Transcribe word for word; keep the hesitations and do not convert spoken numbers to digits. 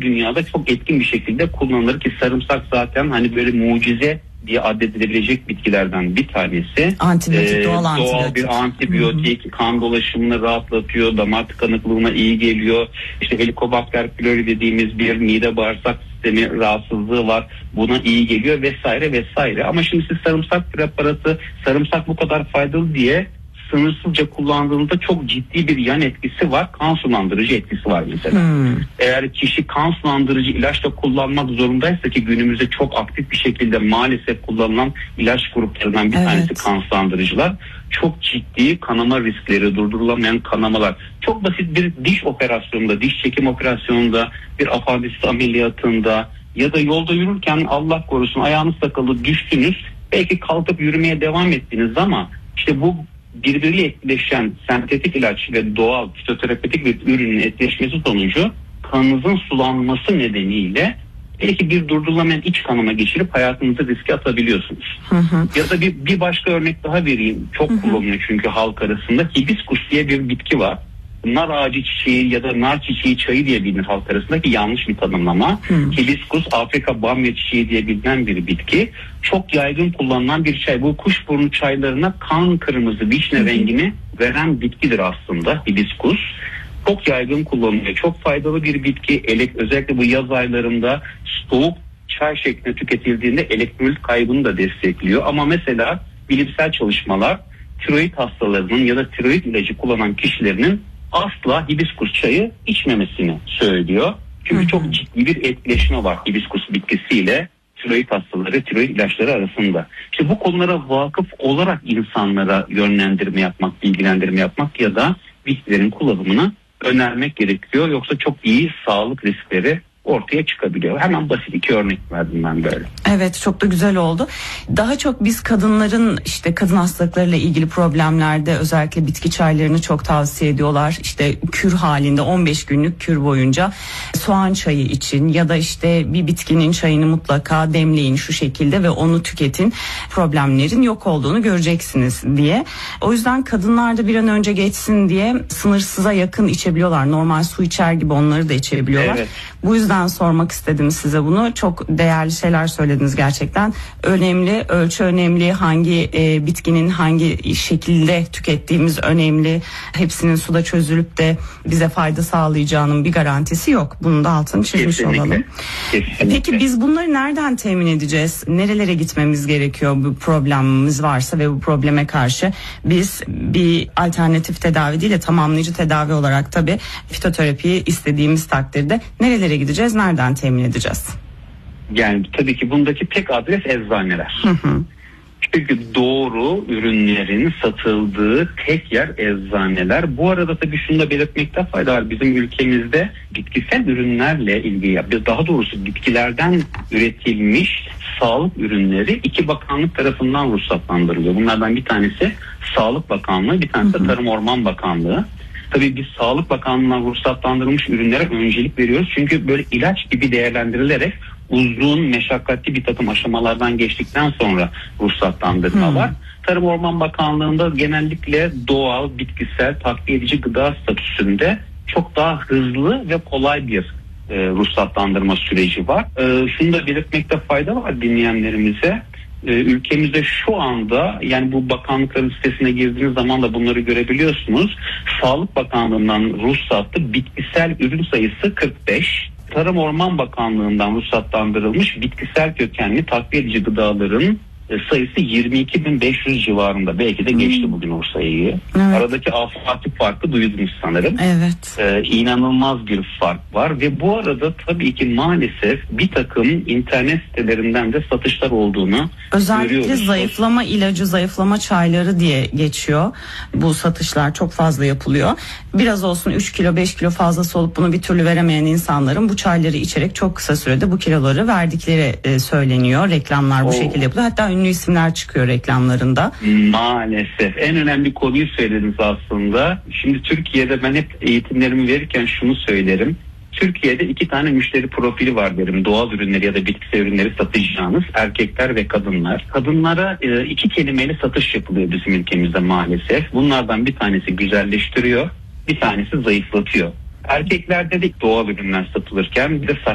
dünyada çok etkin bir şekilde kullanılır ki sarımsak zaten hani böyle mucize diye addedilebilecek bitkilerden bir tanesi. Antibiyotik, ee, doğal, doğal antibiyotik. bir antibiyotik, Hı-hı. kan dolaşımını rahatlatıyor, damar tıkanıklığına iyi geliyor. İşte Helicobacter pylori dediğimiz bir mide bağırsak sistemi rahatsızlığı var. Buna iyi geliyor vesaire vesaire. Ama şimdi siz sarımsak preparatı, sarımsak bu kadar faydalı diye sınırsızca kullandığında çok ciddi bir yan etkisi var. Kan sulandırıcı etkisi var mesela. Hmm. Eğer kişi kan sulandırıcı ilaçla kullanmak zorundaysa ki günümüzde çok aktif bir şekilde maalesef kullanılan ilaç gruplarından bir evet. tanesi kan sulandırıcılar. Çok ciddi kanama riskleri, durdurulamayan kanamalar. Çok basit bir diş operasyonunda, diş çekim operasyonunda, bir apandisit ameliyatında ya da yolda yürürken Allah korusun ayağınız takıldı, düştünüz. Belki kalkıp yürümeye devam ettiniz ama işte bu birbiriyle etkileşen sentetik ilaç ve doğal fitoterapetik bir ürünün etkileşmesi sonucu kanınızın sulanması nedeniyle belki bir durdurulamayan iç kanama geçirip hayatınızı riske atabiliyorsunuz. Hı hı. Ya da bir, bir başka örnek daha vereyim. Çok hı hı. kullanılıyor çünkü halk arasında. Hibiskus diye bir bitki var. Nar ağacı çiçeği ya da nar çiçeği çayı diye bilinir halk arasında ki yanlış bir tanımlama. Hmm. Hibiskus Afrika bamya çiçeği diye bilinen bir bitki. Çok yaygın kullanılan bir çay. Bu kuşburnu çaylarına kan kırmızı vişne hmm. rengini veren bitkidir aslında hibiskus. Çok yaygın kullanılıyor. Çok faydalı bir bitki. Elek, özellikle bu yaz aylarında soğuk çay şeklinde tüketildiğinde elektrolit kaybını da destekliyor. Ama mesela bilimsel çalışmalar tiroid hastalarının ya da tiroid ilacı kullanan kişilerinin asla hibiskus çayı içmemesini söylüyor. Çünkü hı hı. çok ciddi bir etkileşme var hibiskus bitkisiyle tiroid hastaları, tiroid ilaçları arasında. İşte bu konulara vakıf olarak insanlara yönlendirme yapmak, bilgilendirme yapmak ya da bitkilerin kullanımını önermek gerekiyor. Yoksa çok iyi sağlık riskleri ortaya çıkabiliyor. Hemen basit iki örnek verdim ben böyle. Evet, çok da güzel oldu. Daha çok biz kadınların işte kadın hastalıklarıyla ilgili problemlerde özellikle bitki çaylarını çok tavsiye ediyorlar. İşte kür halinde on beş günlük kür boyunca soğan çayı için ya da işte bir bitkinin çayını mutlaka demleyin şu şekilde ve onu tüketin. Problemlerin yok olduğunu göreceksiniz diye. O yüzden kadınlar da bir an önce geçsin diye sınırsıza yakın içebiliyorlar. Normal su içer gibi onları da içebiliyorlar. Evet. Bu yüzden sormak istedim size bunu. Çok değerli şeyler söylediniz gerçekten. Önemli, ölçü önemli. Hangi e, bitkinin hangi şekilde tükettiğimiz önemli. Hepsinin suda çözülüp de bize fayda sağlayacağının bir garantisi yok. Bunun da altını çizmiş Kesinlikle. olalım. Kesinlikle. Peki biz bunları nereden temin edeceğiz? Nerelere gitmemiz gerekiyor bu problemimiz varsa ve bu probleme karşı biz bir alternatif tedavi değil de tamamlayıcı tedavi olarak tabii fitoterapiyi istediğimiz takdirde nerelere gideceğiz, nereden temin edeceğiz? Yani tabii ki bundaki tek adres eczaneler. Hı hı. Çünkü doğru ürünlerin satıldığı tek yer eczaneler. Bu arada tabii şunu da belirtmekte fayda var. Bizim ülkemizde bitkisel ürünlerle ilgili, daha doğrusu bitkilerden üretilmiş sağlık ürünleri iki bakanlık tarafından ruhsatlandırılıyor. Bunlardan bir tanesi Sağlık Bakanlığı, bir tanesi hı hı. Tarım Orman Bakanlığı. Tabii biz Sağlık Bakanlığı'ndan ruhsatlandırılmış ürünlere öncelik veriyoruz. Çünkü böyle ilaç gibi değerlendirilerek uzun, meşakkatli bir takım aşamalardan geçtikten sonra ruhsatlandırma hmm. var. Tarım Orman Bakanlığı'nda genellikle doğal, bitkisel, takviye edici gıda statüsünde çok daha hızlı ve kolay bir e, ruhsatlandırma süreci var. E, şunu da belirtmekte fayda var dinleyenlerimize. Ülkemizde şu anda yani bu bakanlıkların sitesine girdiğiniz zaman da bunları görebiliyorsunuz. Sağlık Bakanlığı'ndan ruhsatlı bitkisel ürün sayısı kırk beş. Tarım Orman Bakanlığı'ndan ruhsatlandırılmış bitkisel kökenli takviye edici gıdaların sayısı yirmi iki bin beş yüz civarında. Belki de geçti hmm. bugün o sayıyı. Evet. Aradaki afaki farkı duydunuz sanırım. Evet. Ee, inanılmaz bir fark var ve bu arada tabii ki maalesef bir takım internet sitelerinden de satışlar olduğunu özellikle görüyoruz. Özellikle zayıflama ilacı, zayıflama çayları diye geçiyor. Bu satışlar çok fazla yapılıyor. Biraz olsun üç kilo beş kilo fazlası olup bunu bir türlü veremeyen insanların bu çayları içerek çok kısa sürede bu kiloları verdikleri e, söyleniyor. Reklamlar bu Oo. şekilde yapılıyor. Hatta ünlü isimler çıkıyor reklamlarında. Maalesef. En önemli konuyu söylediniz aslında. Şimdi Türkiye'de ben hep eğitimlerimi verirken şunu söylerim. Türkiye'de iki tane müşteri profili var derim. Doğal ürünleri ya da bitkisel ürünleri satacağınız erkekler ve kadınlar. Kadınlara e, iki kelimeyle satış yapılıyor bizim ülkemizde maalesef. Bunlardan bir tanesi güzelleştiriyor, bir tanesi zayıflatıyor. Erkeklerde de doğal ürünler satılırken bir de saç